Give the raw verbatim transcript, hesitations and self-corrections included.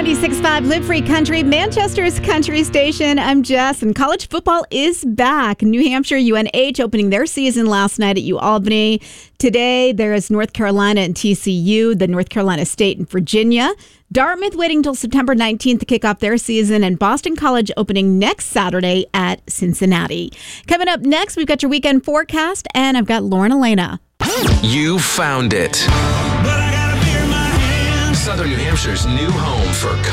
ninety-six point five Live Free Country, Manchester's country station. I'm Jess, and college football is back. New Hampshire U N H opening their season last night at UAlbany. Today, there is North Carolina and T C U, the North Carolina State and Virginia. Dartmouth waiting until September nineteenth to kick off their season, and Boston College opening next Saturday at Cincinnati. Coming up next, we've got your weekend forecast, and I've got Lauren Elena. You found it. Southern New Hampshire's new home for